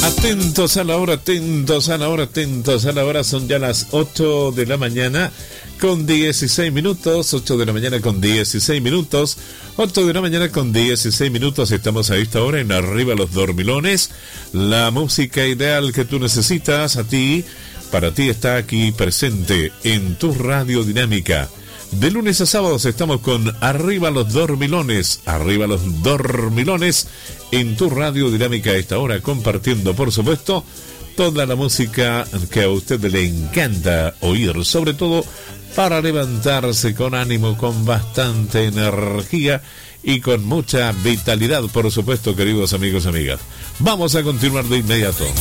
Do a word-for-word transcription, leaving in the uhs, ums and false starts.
Atentos a la hora, atentos a la hora, atentos a la hora. Son ya las ocho de la mañana con dieciséis minutos. ocho de la mañana con dieciséis minutos. ocho de la mañana con dieciséis minutos. Estamos a esta hora en Arriba los Dormilones. La música ideal que tú necesitas a ti, para ti está aquí presente en tu Radio Dinámica. De lunes a sábados estamos con Arriba los Dormilones, Arriba los Dormilones, en tu Radio Dinámica a esta hora, compartiendo, por supuesto, toda la música que a usted le encanta oír, sobre todo para levantarse con ánimo, con bastante energía y con mucha vitalidad, por supuesto, queridos amigos y amigas. Vamos a continuar de inmediato.